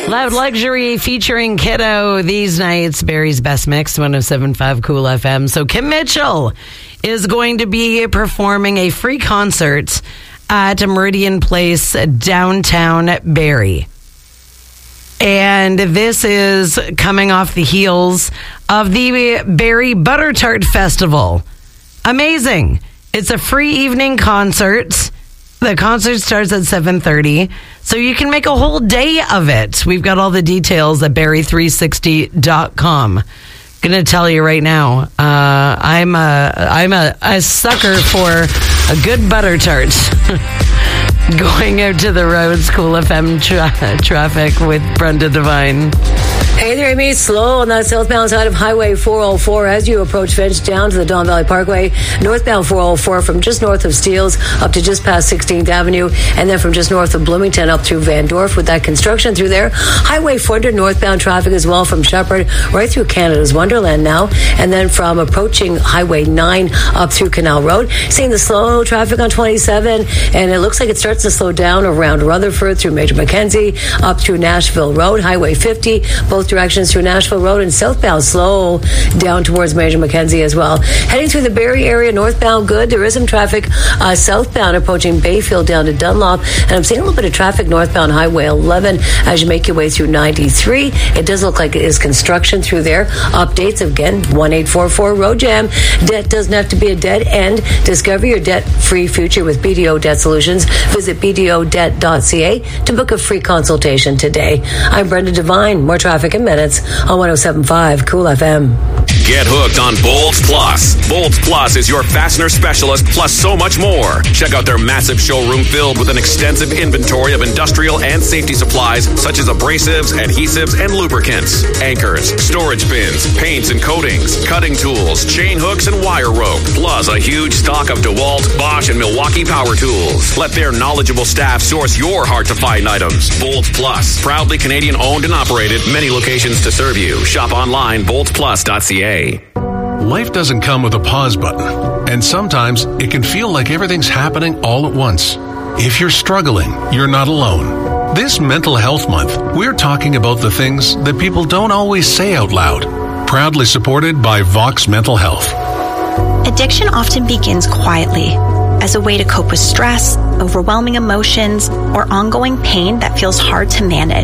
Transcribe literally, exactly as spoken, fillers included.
Loud Luxury featuring Kiddo these nights. Barry's Best Mix, one oh seven point five Cool F M. So Kim Mitchell is going to be performing a free concert at Meridian Place, downtown Barrie. And this is coming off the heels of the Barrie Butter Tart Festival. Amazing. It's a free evening concert. The concert starts at seven thirty, so you can make a whole day of it. We've got all the details at barrie three sixty dot com. Gonna tell you right now, uh, I'm a I'm a, a sucker for a good butter tart. Going out to the roads, Cool F M tra- traffic with Brenda Devine. Hey there, Amy. Slow on that southbound side of Highway four oh four as you approach Finch down to the Don Valley Parkway. Northbound four oh four from just north of Steeles up to just past sixteenth Avenue, and then from just north of Bloomington up through Van Dorf with that construction through there. Highway four hundred northbound traffic as well from Shepherd right through Canada's Wonderland now, and then from approaching Highway nine up through Canal Road. Seeing the slow traffic on twenty-seven, and it looks like it starts to slow down around Rutherford through Major Mackenzie up through Nashville Road. Highway fifty, both directions through Nashville Road, and southbound slow down towards Major Mackenzie as well. Heading through the Barrie area, northbound good. There is some traffic uh, southbound approaching Bayfield down to Dunlop, and I'm seeing a little bit of traffic northbound Highway eleven as you make your way through ninety-three. It does look like it is construction through there. Updates again, one eight four four road jam. Debt doesn't have to be a dead end. Discover your debt-free future with B D O Debt Solutions. Visit b d o debt dot c a to book a free consultation today. I'm Brenda Devine. More traffic in minutes on one oh seven point five Cool F M. Get hooked on Bolts Plus. Bolts Plus is your fastener specialist, plus so much more. Check out their massive showroom filled with an extensive inventory of industrial and safety supplies such as abrasives, adhesives, and lubricants, anchors, storage bins, paints and coatings, cutting tools, chain hooks, and wire rope, plus a huge stock of DeWalt, Bosch, and Milwaukee power tools. Let their knowledgeable staff source your hard-to-find items. Bolts Plus, proudly Canadian-owned and operated, many locations to serve you. Shop online, bolts plus dot c a. Life doesn't come with a pause button, and sometimes it can feel like everything's happening all at once. If you're struggling, you're not alone. This Mental Health Month, we're talking about the things that people don't always say out loud. Proudly supported by Vox Mental Health. Addiction often begins quietly, as a way to cope with stress, overwhelming emotions, or ongoing pain that feels hard to manage.